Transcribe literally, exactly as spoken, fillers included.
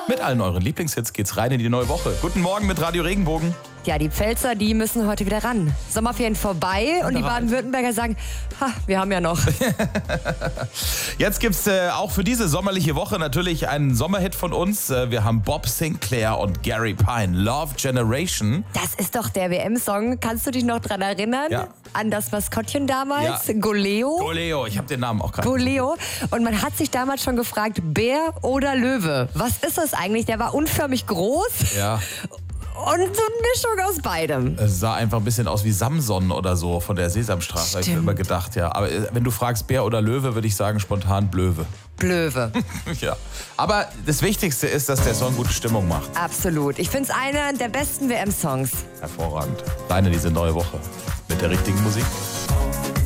Mit allen euren Lieblingshits geht's rein in die neue Woche. Guten Morgen mit Radio Regenbogen. Ja, die Pfälzer, die müssen heute wieder ran. Sommerferien vorbei und die Baden-Württemberger sagen, ha, wir haben ja noch. Jetzt gibt's äh, auch für diese sommerliche Woche natürlich einen Sommerhit von uns. Äh, wir haben Bob Sinclair und Gary Pine, Love Generation. Das ist doch der W M-Song. Kannst du dich noch dran erinnern? Ja. An das Maskottchen damals? Ja. Goleo? Goleo, ich habe den Namen auch gerade. Goleo. Und man hat sich damals schon gefragt, Bär oder Löwe? Was ist das eigentlich? Der war unförmig groß. Ja. Und so eine Mischung aus beidem. Es sah einfach ein bisschen aus wie Samson oder so von der Sesamstraße, habe ich mir immer gedacht, ja. Aber wenn du fragst Bär oder Löwe, würde ich sagen spontan Blöwe. Blöwe. Ja. Aber das Wichtigste ist, dass der Song gute Stimmung macht. Absolut. Ich finde es einer der besten W M-Songs. Hervorragend. Rein in diese neue Woche mit der richtigen Musik.